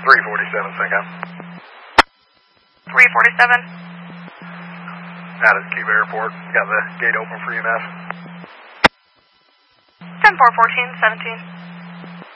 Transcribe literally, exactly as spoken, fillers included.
three forty-seven, Syncom. three forty-seven. Out of Cuba Airport. Got the gate open for you, Mass. ten four fourteen, seventeen.